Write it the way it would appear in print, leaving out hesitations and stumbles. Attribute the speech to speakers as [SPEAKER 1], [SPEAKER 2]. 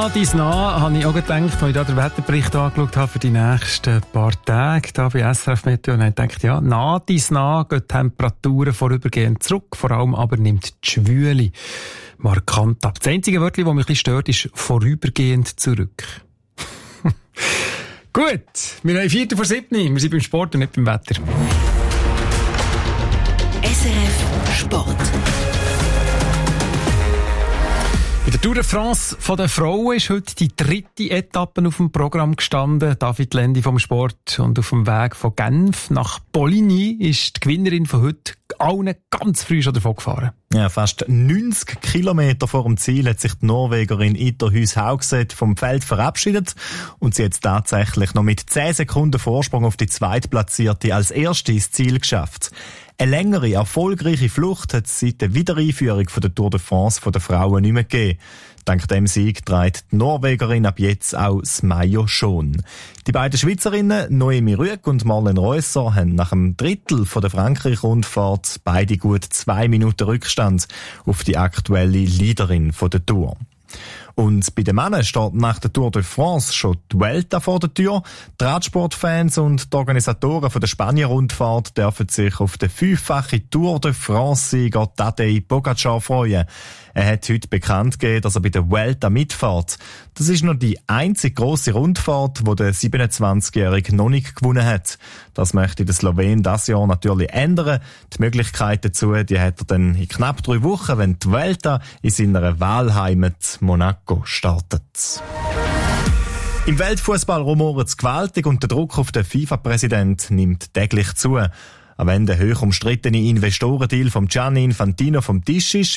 [SPEAKER 1] nah dies nah, habe ich auch gedacht, als ich da den Wetterbericht angeschaut habe für die nächsten paar Tage da bei SRF Meteo, und ich dachte, ja, nah dies nah gehen die Temperaturen vorübergehend zurück, vor allem aber nimmt die Schwüle markant ab. Das einzige Wörtchen, das mich ein bisschen stört, ist vorübergehend zurück. Gut, wir haben 7:04, wir sind beim Sport und nicht beim Wetter.
[SPEAKER 2] SRF Sport.
[SPEAKER 1] Bei der Tour de France von den Frauen ist heute die 3. Etappe auf dem Programm gestanden. David Lendi vom Sport. Und auf dem Weg von Genf nach Poligny ist die Gewinnerin von heute allen ganz früh schon davon gefahren.
[SPEAKER 3] Ja, fast 90 Kilometer vor dem Ziel hat sich die Norwegerin Ida Hus-Haugset vom Feld verabschiedet und sie hat tatsächlich noch mit 10 Sekunden Vorsprung auf die Zweitplatzierte als Erste ins Ziel geschafft. Eine längere, erfolgreiche Flucht hat es seit der Wiedereinführung von der Tour de France von den Frauen nicht mehr gegeben. Dank dem Sieg trägt die Norwegerin ab jetzt auch das Maillot schon. Die beiden Schweizerinnen, Noemi Rüegg und Marlene Reusser, haben nach dem Drittel von der Frankreich-Rundfahrt beide gut 2 Minuten Rückstand auf die aktuelle Leaderin von der Tour. Und bei den Männern steht nach der Tour de France schon die Vuelta vor der Tür. Die Radsportfans und die Organisatoren von der Spanien-Rundfahrt dürfen sich auf den 5-fachen Tour de France-Sieger Tadej Pogačar freuen. Er hat heute bekannt gegeben, dass er bei der Vuelta mitfährt. Das ist noch die einzige grosse Rundfahrt, die der 27-Jährige noch nicht gewonnen hat. Das möchte der Slowen dieses Jahr natürlich ändern. Die Möglichkeit dazu, die hat er dann in knapp 3 Wochen, wenn die Vuelta in seiner Wahlheimat Monaco startet. Im Weltfußball rumort es gewaltig und der Druck auf den FIFA-Präsident nimmt täglich zu. Auch wenn der hoch umstrittene Investorendeal von Gianni Infantino vom Tisch ist,